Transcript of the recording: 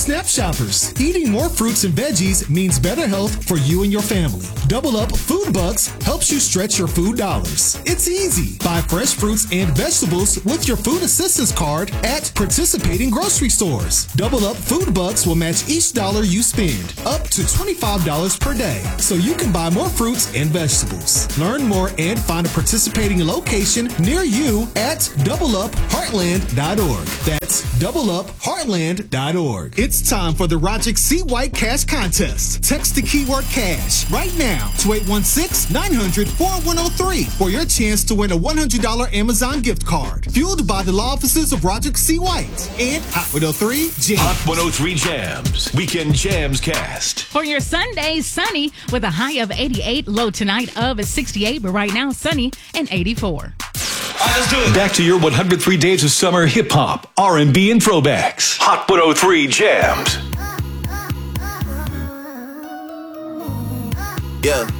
Snap shoppers. Eating more fruits and veggies means better health for you and your family. Double Up Food Bucks helps you stretch your food dollars. It's easy. Buy fresh fruits and vegetables with your food assistance card at participating grocery stores. Double Up Food Bucks will match each dollar you spend, up to $25 per day, so you can buy more fruits and vegetables. Learn more and find a participating location near you at doubleupheartland.org. That's doubleupheartland.org. It's time for the Rogic C. White Cash Contest. Text the keyword cash right now to 816-900-4103 for your chance to win a $100 Amazon gift card. Fueled by the law offices of Rogic C. White and Hot 103 Jams. Hot 103 Jams. Weekend Jams Cast. For your Sunday, sunny with a high of 88, low tonight of 68, but right now sunny and 84. Let's do it. Back to your 103 days of summer hip hop, R&B, and throwbacks. Hot 103 Jams. Yeah.